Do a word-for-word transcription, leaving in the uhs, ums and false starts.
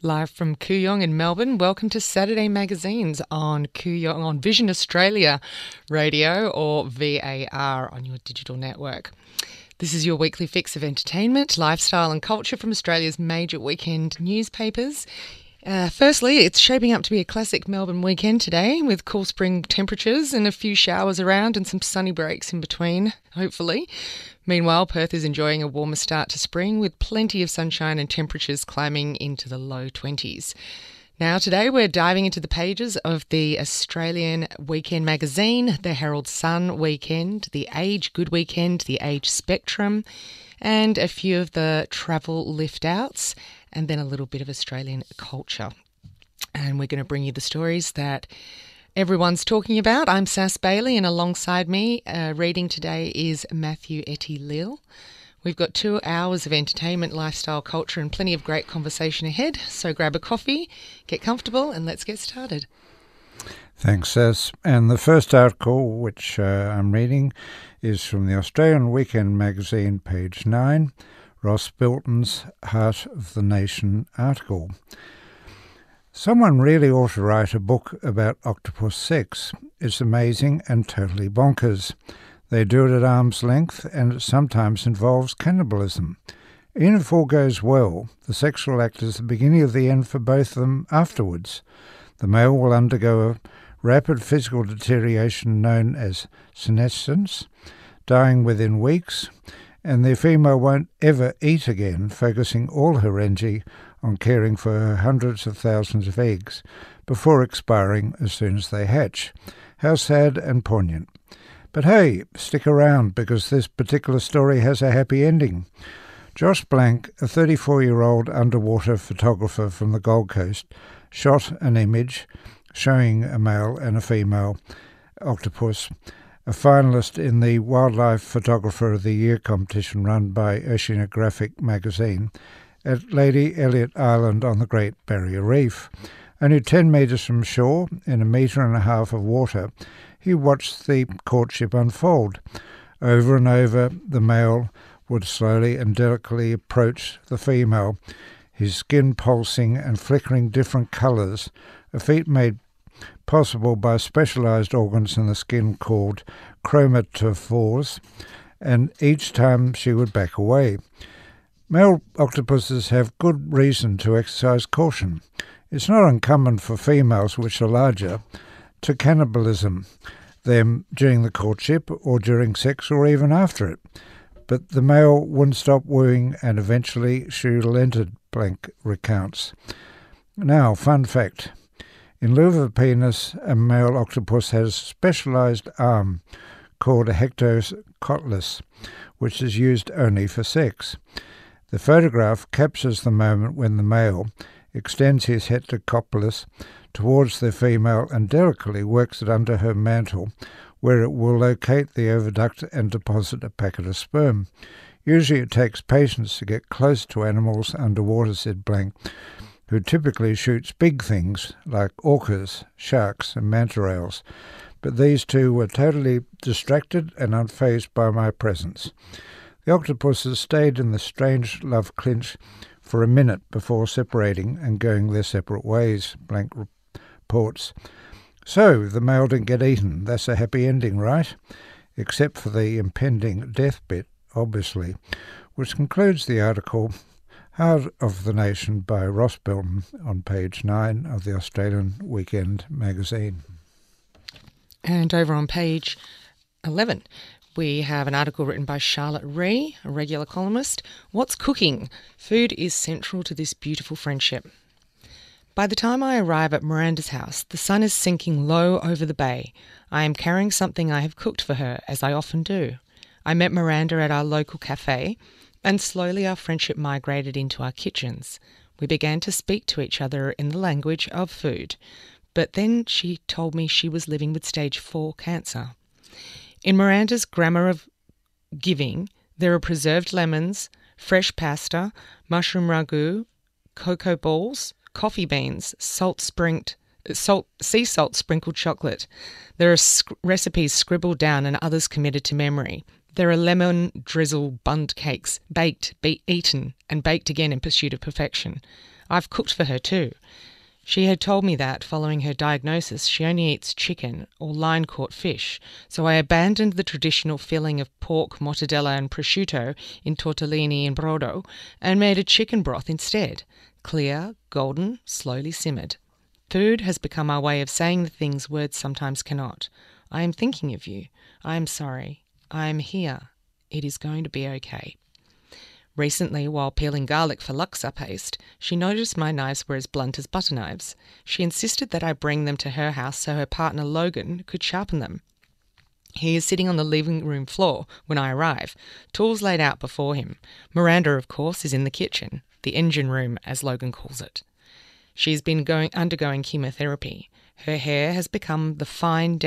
Live from Kooyong in Melbourne. Welcome to Saturday Magazines on Kooyong on Vision Australia Radio or V A R on your digital network. This is your weekly fix of entertainment, lifestyle and culture from Australia's major weekend newspapers. Uh, firstly, it's shaping up to be a classic Melbourne weekend today with cool spring temperatures and a few showers around and some sunny breaks in between, hopefully. Meanwhile, Perth is enjoying a warmer start to spring with plenty of sunshine and temperatures climbing into the low twenties. Now, today we're diving into the pages of the Australian Weekend magazine, the Herald Sun Weekend, the Age Good Weekend, the Age Spectrum, and a few of the travel lift-outs, and then a little bit of Australian culture. And we're going to bring you the stories that everyone's talking about. I'm Sass Bailey, and alongside me uh, reading today is Matthew Etty-Lille. We've got two hours of entertainment, lifestyle, culture, and plenty of great conversation ahead. So grab a coffee, get comfortable, and let's get started. Thanks, Sass. And the first article, which uh, I'm reading, is from the Australian Weekend magazine, page nine, Ross Bilton's Heart of the Nation article. Someone really ought to write a book about octopus sex. It's amazing and totally bonkers. They do it at arm's length, and it sometimes involves cannibalism. Even if all goes well, the sexual act is the beginning of the end for both of them afterwards. The male will undergo a rapid physical deterioration known as senescence, dying within weeks, and the female won't ever eat again, focusing all her energy on caring for her hundreds of thousands of eggs before expiring as soon as they hatch. How sad and poignant. But hey, stick around because this particular story has a happy ending. Josh Blank, a thirty-four-year-old underwater photographer from the Gold Coast, shot an image showing a male and a female octopus, a finalist in the Wildlife Photographer of the Year competition run by Oceanographic magazine, at Lady Elliot Island on the Great Barrier Reef. Only ten metres from shore, in a metre and a half of water, he watched the courtship unfold. Over and over, the male would slowly and delicately approach the female, his skin pulsing and flickering different colours, a feat made possible by specialised organs in the skin called chromatophores, and each time she would back away. Male octopuses have good reason to exercise caution. It's not uncommon for females, which are larger, to cannibalism them during the courtship or during sex or even after it. But the male wouldn't stop wooing and eventually she relented, Blank recounts. Now, fun fact. In lieu of a penis, a male octopus has a specialised arm called a hectocotylus, which is used only for sex. The photograph captures the moment when the male extends his hectocotylus towards the female and delicately works it under her mantle, where it will locate the oviduct and deposit a packet of sperm. Usually it takes patience to get close to animals underwater, said Blank, who typically shoots big things like orcas, sharks and manta rays, but these two were totally distracted and unfazed by my presence. The octopuses stayed in the strange love clinch for a minute before separating and going their separate ways, Blank reports. So, the male didn't get eaten. That's a happy ending, right? Except for the impending death bit, obviously, which concludes the article Heart of the Nation by Ross Bilton on page nine of the Australian Weekend magazine. And over on page eleven, we have an article written by Charlotte Ree, a regular columnist. What's cooking? Food is central to this beautiful friendship. By the time I arrive at Miranda's house, the sun is sinking low over the bay. I am carrying something I have cooked for her, as I often do. I met Miranda at our local cafe, and slowly our friendship migrated into our kitchens. We began to speak to each other in the language of food. But then she told me she was living with stage four cancer. In Miranda's Grammar of Giving, there are preserved lemons, fresh pasta, mushroom ragu, cocoa balls, coffee beans, salt sprinked, salt, sea salt sprinkled chocolate. There are sc- recipes scribbled down and others committed to memory. There are lemon drizzle bundt cakes, baked, be- eaten, and baked again in pursuit of perfection. I've cooked for her too. She had told me that, following her diagnosis, she only eats chicken or line-caught fish, so I abandoned the traditional filling of pork, mortadella and prosciutto in tortellini and brodo and made a chicken broth instead. Clear, golden, slowly simmered. Food has become our way of saying the things words sometimes cannot. I am thinking of you. I am sorry. I am here. It is going to be okay. Recently, while peeling garlic for laksa paste, she noticed my knives were as blunt as butter knives. She insisted that I bring them to her house so her partner Logan could sharpen them. He is sitting on the living room floor when I arrive, tools laid out before him. Miranda, of course, is in the kitchen, the engine room as Logan calls it. She's been going undergoing chemotherapy. Her hair has become the fine